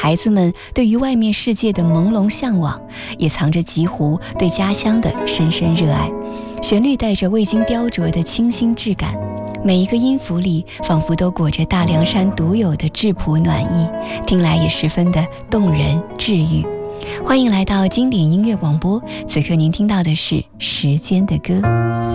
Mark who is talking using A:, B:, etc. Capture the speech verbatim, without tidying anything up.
A: 孩子们对于外面世界的朦胧向往，也藏着极狐对家乡的深深热爱。旋律带着未经雕琢的清新质感，每一个音符里仿佛都裹着大凉山独有的质朴暖意，听来也十分的动人治愈。欢迎来到经典音乐广播，此刻您听到的是时间的歌。